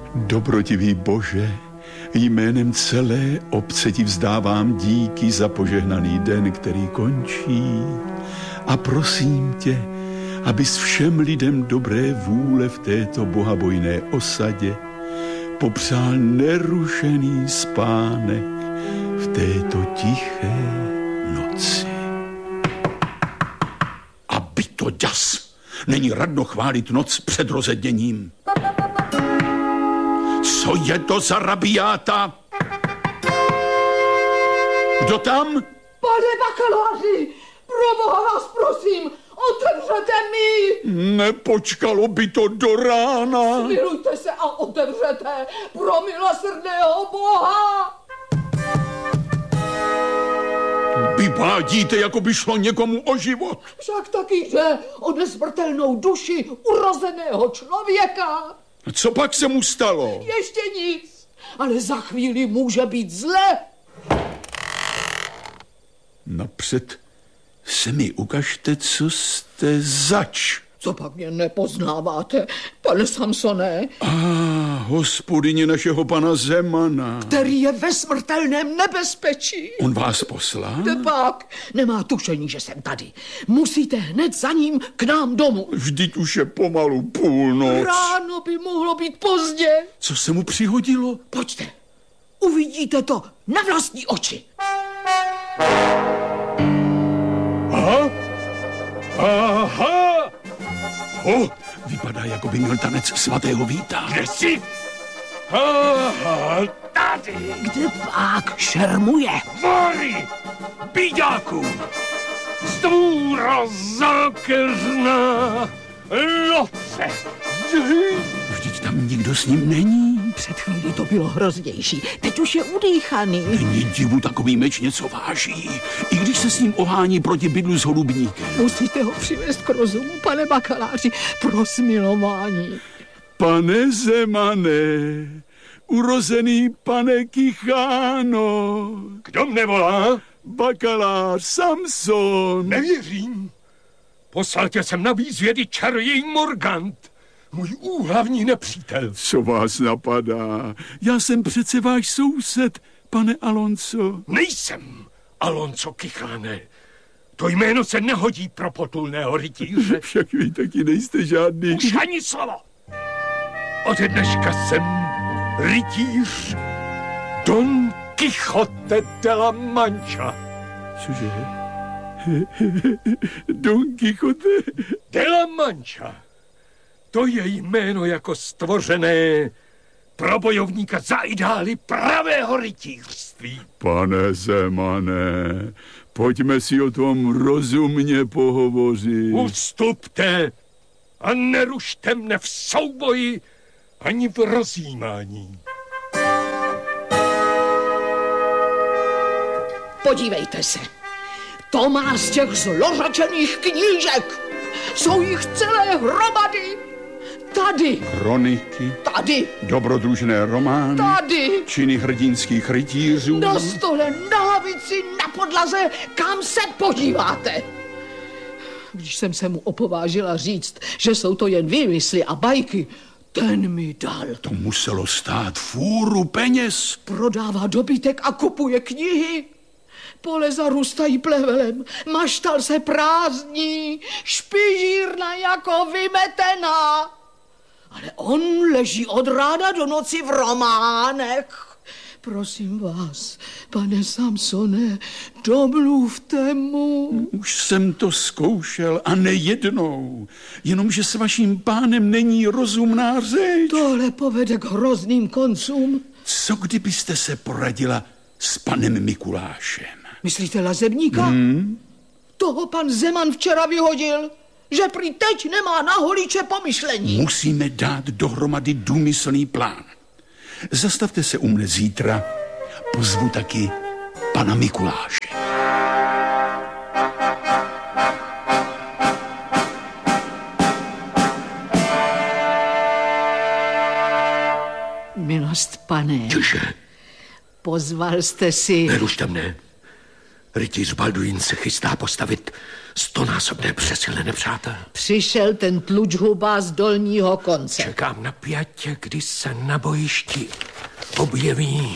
Dobrotivý Bože, jménem celé obce ti vzdávám díky za požehnaný den, který končí. A prosím tě, abys všem lidem dobré vůle v této bohabojné osadě popřál nerušený spánek v této tiché noci. Aby to ďas! Není radno chválit noc před rozedněním. Co je to za rabiáta? Kdo tam? Pane bakaláři, pro Boha vás prosím, otevřete mi! Nepočkalo by to do rána. Smilujte se a otevřete, pro milosrdného Boha! Vyvádíte, jako by šlo někomu o život. Však taky jde o nesmrtelnou duši urozeného člověka. Co pak se mu stalo? Ještě nic, ale za chvíli může být zle. Napřed se mi ukažte, co jste zač. Co pak mě nepoznáváte, pane Samsone? Hospodyně našeho pana Zemana. Který je ve smrtelném nebezpečí. On vás poslal? Pak nemá tušení, že jsem tady. Musíte hned za ním k nám domů. Vždyť už je pomalu půlnoc. Ráno by mohlo být pozdě. Co se mu přihodilo? Pojďte, uvidíte to na vlastní oči. Aha! Vypadá, jako by měl tanec svatého Víta. Kde jsi? Tady! Kde pak šermuje? Vory! Bíďáků! Zdůrazákeřná loce! Vždyť tam nikdo s ním není. Před chvílí to bylo hroznější. Teď už je udýchaný. Není divu, takový meč něco váží. I když se s ním ohání proti bydlu s holubníkem. Musíte ho přivést k rozumu, pane bakaláři, pro smilování. Pane Zemane, urozený pane Kicháno. Kdo mne volá? Bakalář Samson. Nevěřím. Poslal tě sem na výzvědy čaroděj Morgant, můj úhlavní nepřítel. Co vás napadá? Já jsem přece váš soused, pane Alonso. Nejsem Alonso Kicháne. To jméno se nehodí pro potulného rytíře. Však vy taky nejste žádný. Už ani slovo. Ode dneška jsem rytíř Don Quixote de la Mancha. Cože? Don Quixote de la Mancha. To je jméno jako stvořené pro bojovníka za ideály pravého rytířství. Pane Zemane, pojďme si o tom rozumně pohovořit. Ustupte a nerušte mne v souboji ani v rozjímání. Podívejte se. To má z těch zlořečených knížek. Jsou jich celé hromady. Tady. Kroniky. Tady. Dobrodružné romány. Tady. Činy hrdinských rytířů. Na stole, na lavici, na podlaze, kam se podíváte. Když jsem se mu opovážila říct, že jsou to jen výmysly a bajky, ten mi dal. To muselo stát fůru peněz. Prodává dobytek a kupuje knihy. Pole zarůstají plevelem, maštal se prázdní, špižírna jako vymetená. Ale on leží od rána do noci v románech. Prosím vás, pane Samsone, domluvte mu. Už jsem to zkoušel a nejednou. Jenomže s vaším pánem není rozumná řeč. Tohle povede k hrozným koncům. Co kdybyste se poradila s panem Mikulášem? Myslíte lazebníka? Toho pan Zeman včera vyhodil, že prý teď nemá na holiče pomyšlení. Musíme dát dohromady důmyslný plán. Zastavte se u mne zítra, pozvu taky pana Mikuláše. Milost, pane. Cože? Pozval jste si... Nerušte mne. Rytíř Balduín se chystá postavit 100násobné přesile nepřátel. Přišel ten tlučhuba z dolního konce. Čekám napjatě, kdy se na bojišti objeví...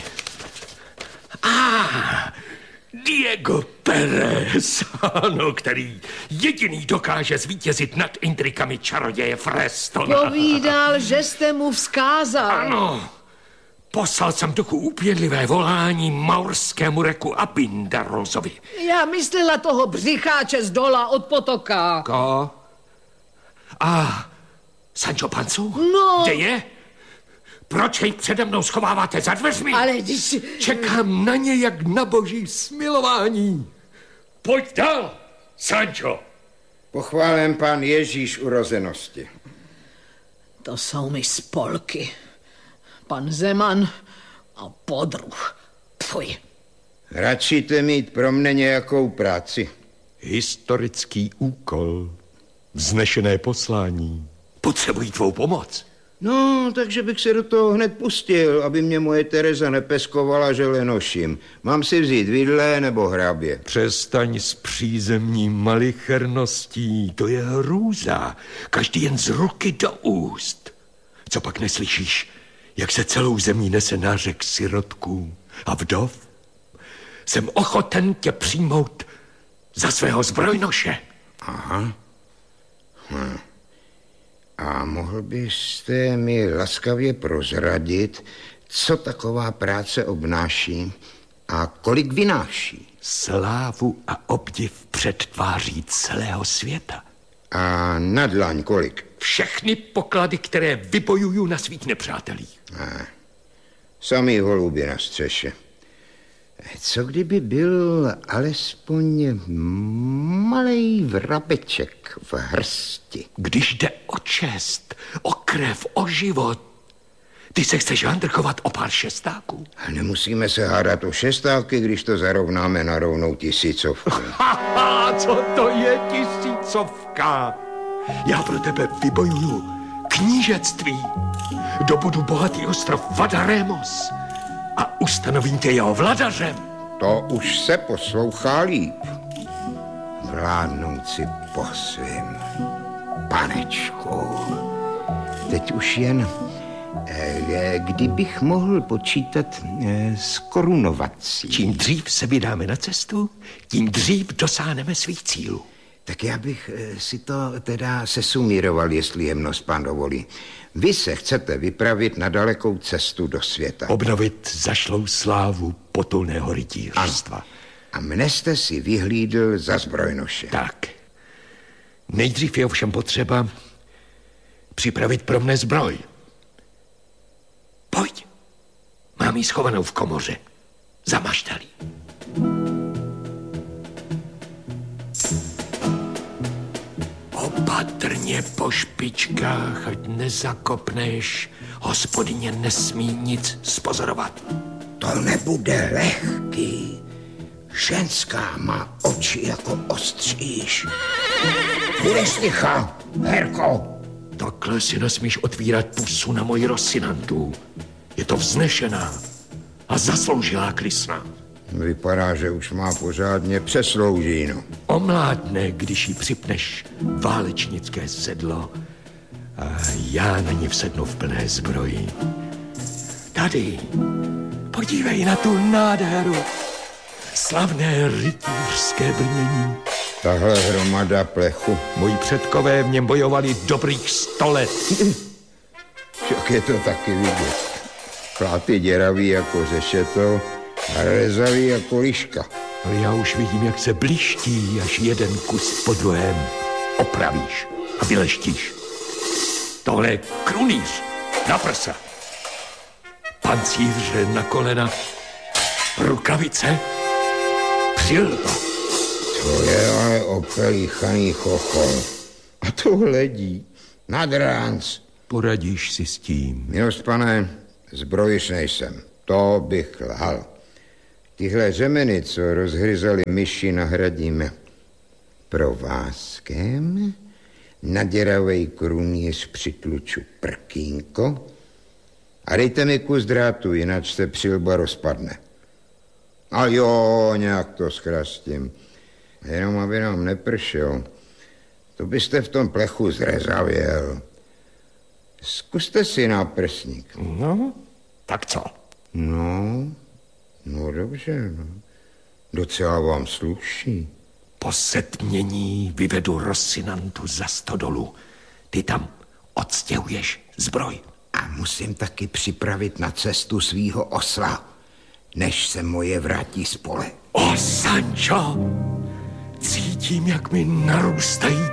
Diego Pérez, ano, který jediný dokáže zvítězit nad intrikami čaroděje Frestona. Povídal, že jste mu vzkázal. Ano, poslal jsem duchu úpěnlivé volání maurskému reku Abindarozovi. Já myslela toho břicháče z dola od potoka. Ko? Sancho Panzu? No. Kde je? Proč jej přede mnou schováváte za dveřmi? Ale když... Čekám na ně jak na boží smilování. Pojď dál, Sancho. Pochválen pán Ježíš urozenosti. To jsou mi spolky. Pan Zeman a podruh. Pfuj. Radšíte mít pro mne nějakou práci. Historický úkol. Vznešené poslání. Potřebují tvou pomoc. No, takže bych se do toho hned pustil, aby mě moje Tereza nepeskovala, že lenoším. Mám si vzít vidle nebo hrabě? Přestaň s přízemní malicherností, to je hrůza. Každý jen z ruky do úst. Co pak neslyšíš, jak se celou zemí nese nářek sirotků a vdov? Jsem ochoten tě přijmout za svého zbrojnoše. Aha. A mohl byste mi laskavě prozradit, co taková práce obnáší a kolik vynáší? Slávu a obdiv před tváří celého světa. A na dlaň kolik? Všechny poklady, které vybojuju na svých nepřátelích. Samý holuby na střeše. Co kdyby byl alespoň malej vrabeček v hrsti? Když jde o čest, o krev, o život, ty se chceš handrkovat o pár šestáků? A nemusíme se hádat o šestáky, když to zarovnáme na rovnou tisícovku. Co to je tisícovka? Já pro tebe vybojuju knížectví. Dobudu bohatý ostrov Vadaremos a ustanovím tě jeho vladařem. To už se poslouchá líp. Vládnout si po svým, panečku. Teď už jen, kdybych mohl počítat s korunovací. Čím dřív se vydáme na cestu, tím dřív dosáhneme svých cílů. Tak já bych si to teda sesumíroval, jestli jemnost pán dovolí. Vy se chcete vypravit na dalekou cestu do světa. Obnovit zašlou slávu potulného rytířstva. A mne jste si vyhlídl za zbrojnoše. Tak. Nejdřív je ovšem potřeba připravit pro mne zbroj. Pojď. Mám ji schovanou v komoře. Za maštalí. Opatrně po špičkách, ať nezakopneš. Hospodyně nesmí nic spozorovat. To nebude lehký. Ženská má oči jako ostříž. Budeš ticha, Herko. Takhle si nesmíš otvírat pusu na moji Rosinantu. Je to vznešená a zasloužilá klysna. Vypadá, že už má pořádně přesloužíno. Omládne, když jí připneš válečnické sedlo a já na ní vsednu v plné zbroji. Tady, podívej na tu nádheru. Slavné rytířské brnění. Tahle hromada plechu. Moji předkové v něm bojovali dobrých 100 let. Jak je to taky vidět. Pláty děravý jako řešeto a rezavý jako liška. Ale já už vidím, jak se bliští, až jeden kus po druhém opravíš a vyleštíš. Tohle je krunýř na prsa. Pancíře na kolena, rukavice, přilba. To je ale opelíchaný chochol. A to hledí. Nad ránc. Poradíš si s tím. Milost pane, zbrojiš nejsem. To bych lhal. Tyhle řemeny, co rozhryzali myši, nahradíme provázkem. Na děravej krunýř přitluču prkínko a dejte mi kus drátu, jinak se přilba rozpadne. A jo, nějak to zkrastím. Jenom aby nám nepršel. To byste v tom plechu zrezavěl. Zkuste si náprsník. No, tak co? No dobře, no. Docela vám sluší. Po setmění vyvedu Rosinantu za stodolu. Ty tam odstěhuješ zbroj. A musím taky připravit na cestu svýho osla, než se moje vrátí z pole. O, Sancho, cítím, jak mi narůstají